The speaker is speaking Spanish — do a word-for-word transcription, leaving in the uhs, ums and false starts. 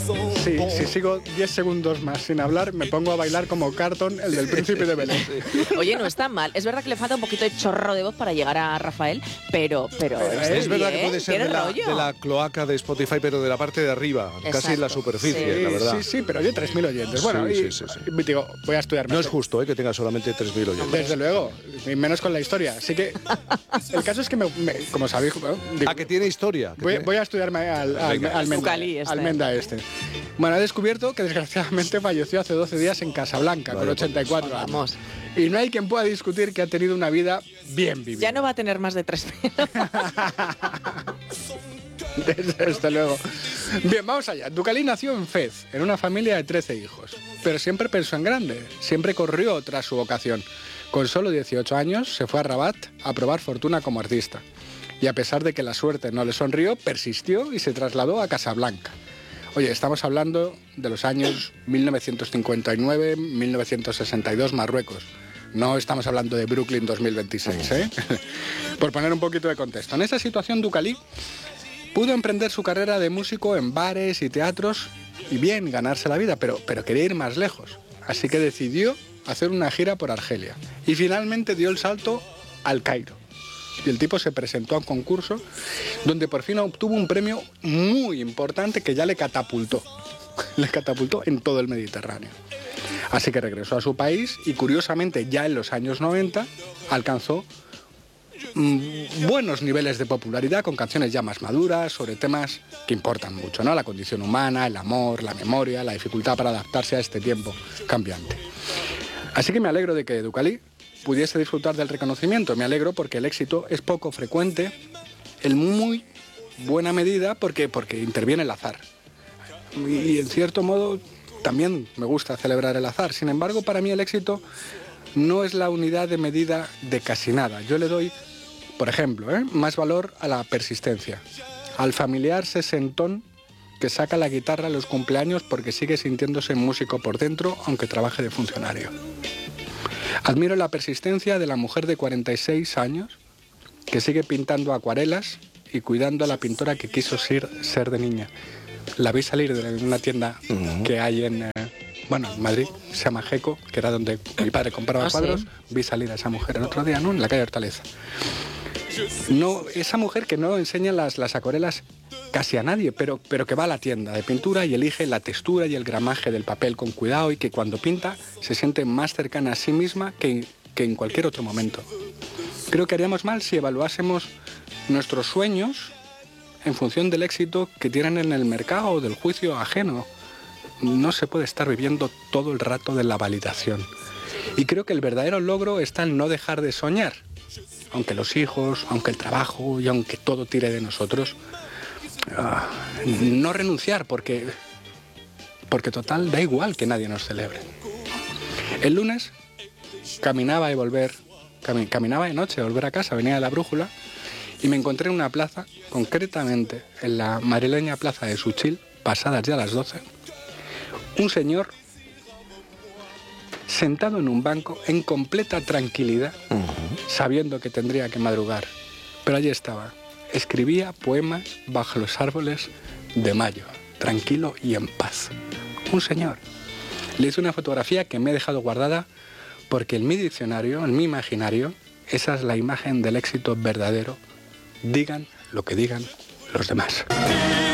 Sí, si sigo diez segundos más sin hablar, me pongo a bailar como Carton, el del Príncipe de Belén. Oye, no está mal. Es verdad que le falta un poquito de chorro de voz para llegar a Rafael, pero, pero, Pero está Es verdad bien, que puede ser tiene de la, rollo. de la cloaca de Spotify, pero de la parte de arriba, casi en la Exacto, superficie, sí. la verdad. Sí, sí, pero oye, tres mil oyentes. Bueno, Sí, y, sí, sí, sí. y digo, voy a estudiar más. No es justo, ¿eh?, que tenga solamente tres mil oyentes. Desde luego, y menos con la historia. Así que el caso es que, me, me- como sabéis, bueno, digo, Ah, que tiene historia. que voy, tiene- voy a estudiarme al, al, Venga. al Menda, Ducalí este. al Menda este. Bueno, he descubierto que desgraciadamente falleció hace doce días en Casablanca, con Vale, ochenta y cuatro años. Vamos. Y no hay quien pueda discutir que ha tenido una vida bien vivida. Ya no va a tener más de tres mil. Desde, desde luego. Bien, vamos allá. Ducalí nació en Fez, en una familia de trece hijos. Pero siempre pensó en grande, siempre corrió tras su vocación. Con solo dieciocho años se fue a Rabat a probar fortuna como artista. Y a pesar de que la suerte no le sonrió, persistió y se trasladó a Casablanca. Oye, estamos hablando de los años mil novecientos cincuenta y nueve, mil novecientos sesenta y dos, Marruecos. No estamos hablando de Brooklyn dos mil veintiséis, ¿eh? Por poner un poquito de contexto. En esa situación, Ducalí pudo emprender su carrera de músico en bares y teatros y bien ganarse la vida, pero, pero quería ir más lejos. Así que decidió hacer una gira por Argelia y finalmente dio el salto al Cairo. Y el tipo se presentó a un concurso donde por fin obtuvo un premio muy importante que ya le catapultó. Le catapultó en todo el Mediterráneo. Así que regresó a su país y curiosamente ya en los años noventa alcanzó mm, buenos niveles de popularidad con canciones ya más maduras sobre temas que importan mucho, ¿no? La condición humana, el amor, la memoria, la dificultad para adaptarse a este tiempo cambiante. Así que me alegro de que Ducalí pudiese disfrutar del reconocimiento. Me alegro porque el éxito es poco frecuente, en muy buena medida porque, porque interviene el azar. Y en cierto modo también me gusta celebrar el azar. Sin embargo, para mí el éxito no es la unidad de medida de casi nada. Yo le doy, por ejemplo, ¿eh? más valor a la persistencia, al familiar sesentón que saca la guitarra a los cumpleaños porque sigue sintiéndose músico por dentro, aunque trabaje de funcionario. Admiro la persistencia de la mujer de cuarenta y seis años que sigue pintando acuarelas y cuidando a la pintora que quiso ser, ser de niña. La vi salir de una tienda uh-huh. que hay en, eh, bueno, en Madrid, se llama Geco, que era donde mi padre compraba ¿Ah, cuadros. sí? Vi salir a esa mujer el otro día, ¿no?, en la calle Hortaleza. No, esa mujer que no enseña las, las acuarelas casi a nadie, pero, pero que va a la tienda de pintura y elige la textura y el gramaje del papel con cuidado y que cuando pinta se siente más cercana a sí misma que, que en cualquier otro momento. Creo que haríamos mal si evaluásemos nuestros sueños en función del éxito que tienen en el mercado o del juicio ajeno. No se puede estar viviendo todo el rato de la validación. Y creo que el verdadero logro está en no dejar de soñar. Aunque los hijos, aunque el trabajo y aunque todo tire de nosotros, uh, no renunciar porque, porque total da igual que nadie nos celebre. El lunes caminaba de volver, cami, caminaba de noche a volver a casa, venía de la Brújula y me encontré en una plaza, concretamente en la madrileña plaza de Suchil, pasadas ya las doce, un señor sentado en un banco en completa tranquilidad, uh-huh. sabiendo que tendría que madrugar. Pero allí estaba, escribía poemas bajo los árboles de mayo, tranquilo y en paz. Un señor. Le hice una fotografía que me he dejado guardada porque en mi diccionario, en mi imaginario, esa es la imagen del éxito verdadero, digan lo que digan los demás.